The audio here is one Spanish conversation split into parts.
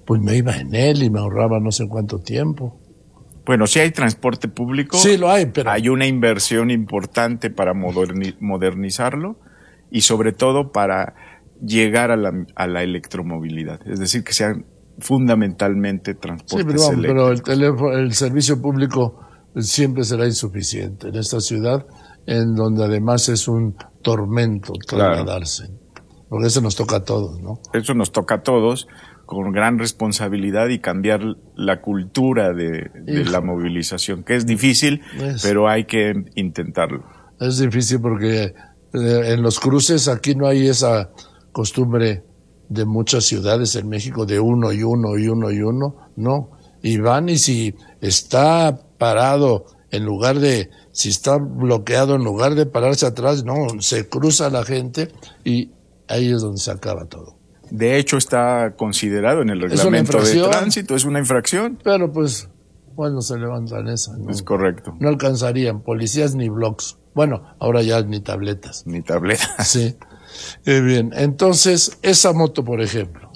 pues me iba en él y me ahorraba no sé cuánto tiempo. Bueno, sí hay transporte público. Sí lo hay, pero hay una inversión importante para modernizarlo y sobre todo para llegar a la electromovilidad. Es decir, que sean fundamentalmente transportes eléctricos. Pero el servicio público siempre será insuficiente en esta ciudad, en donde además es un tormento trasladarse. Porque eso nos toca a todos, ¿no? Eso nos toca a todos, con gran responsabilidad y cambiar la cultura de la movilización, que es difícil, pero hay que intentarlo. Es difícil porque en los cruces aquí no hay esa costumbre de muchas ciudades en México de uno y uno, no. Y van, y si está parado si está bloqueado, en lugar de pararse atrás, no, se cruza la gente y ahí es donde se acaba todo. De hecho, está considerado en el reglamento de tránsito, es una infracción. Pero pues, bueno, se levantan esa, ¿no? Es correcto. No alcanzarían policías ni blogs. Bueno, ahora ya ni tabletas. Ni tabletas. Sí. Bien, entonces, esa moto, por ejemplo.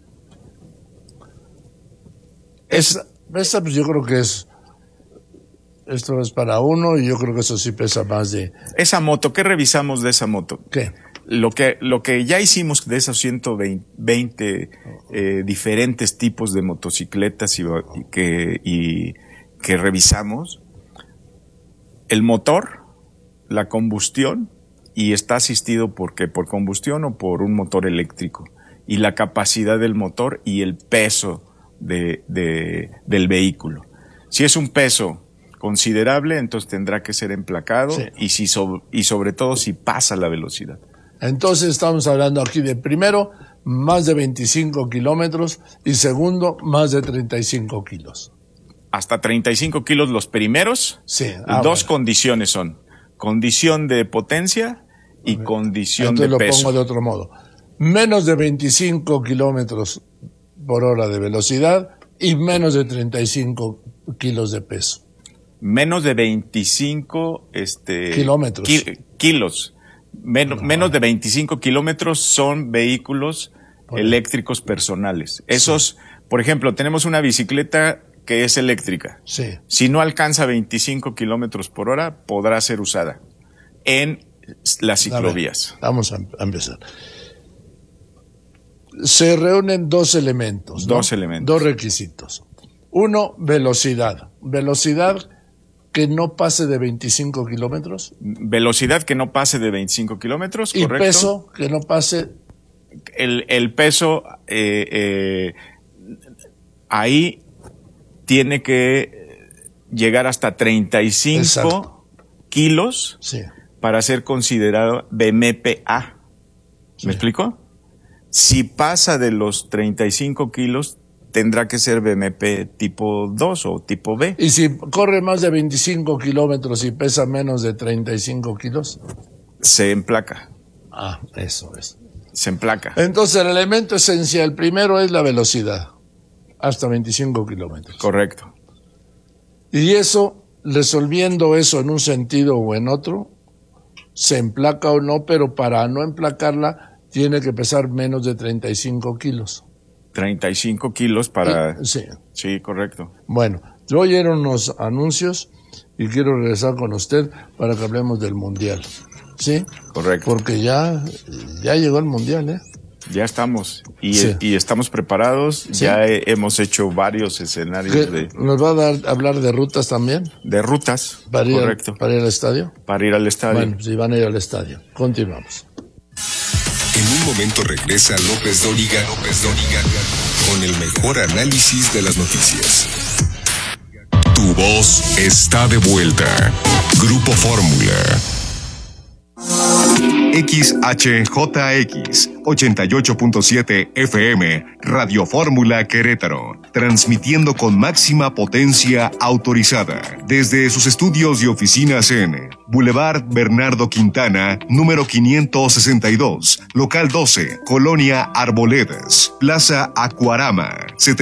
Esa pues yo creo que esto es para uno, y yo creo que eso sí pesa más de... Esa moto, ¿qué revisamos de esa moto? ¿Qué? Lo que ya hicimos de esos 120 diferentes tipos de motocicletas que revisamos, el motor, la combustión, y está asistido por combustión o por un motor eléctrico, y la capacidad del motor y el peso del vehículo. Si es un peso considerable, entonces tendrá que ser emplacado, sí. y sobre todo si pasa la velocidad. Entonces estamos hablando aquí de, primero, más de 25 kilómetros, y segundo, más de 35 kilos. Hasta 35 kilos los primeros. Sí. Dos condiciones son: condición de potencia y condición de peso. Entonces lo pongo de otro modo. Menos de 25 kilómetros por hora de velocidad y menos de 35 kilos de peso. Menos de 25 kilómetros. Kilos. Menos de 25 kilómetros son vehículos eléctricos personales. Esos, por ejemplo, tenemos una bicicleta que es eléctrica. Sí. Si no alcanza 25 kilómetros por hora, podrá ser usada en las ciclovías. Vamos a empezar. Se reúnen dos elementos, ¿no? Dos requisitos. Uno, velocidad. Velocidad que no pase de 25 kilómetros. Velocidad que no pase de 25 kilómetros, correcto. Y peso que no pase... El peso, ahí tiene que llegar hasta 35 Exacto. kilos, sí. para ser considerado BMPA. Sí. ¿Me explico? Si pasa de los 35 kilos, tendrá que ser BMP tipo 2 o tipo B. ¿Y si corre más de 25 kilómetros y pesa menos de 35 kilos? Se emplaca. Ah, eso es. Se emplaca. Entonces el elemento esencial primero es la velocidad, hasta 25 kilómetros. Correcto. Y eso, resolviendo eso en un sentido o en otro, se emplaca o no, pero para no emplacarla tiene que pesar menos de 35 kilos. 35 kilos para... Sí. Sí, correcto. Bueno, yo oyeron unos anuncios y quiero regresar con usted para que hablemos del Mundial. ¿Sí? Correcto. Porque ya llegó el Mundial, ¿eh? Ya estamos. Y estamos preparados. ¿Sí? Ya hemos hecho varios escenarios de... ¿Nos va a hablar de rutas también? De rutas, correcto. ¿Para ir al estadio? Para ir al estadio. Bueno, si van a ir al estadio. Continuamos. En un momento regresa López Dóriga con el mejor análisis de las noticias. Tu voz está de vuelta. Grupo Fórmula. XHJX 88.7 FM, Radio Fórmula Querétaro, transmitiendo con máxima potencia autorizada desde sus estudios y oficinas en Boulevard Bernardo Quintana, número 562, local 12, Colonia Arboledas, Plaza Acuarama,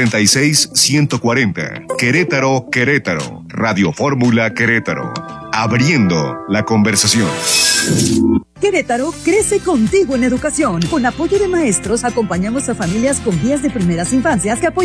76140, Querétaro, Radio Fórmula Querétaro, abriendo la conversación. Querétaro crece contigo en educación. Con apoyo de maestros, acompañamos a familias con guías de primeras infancias que apoyan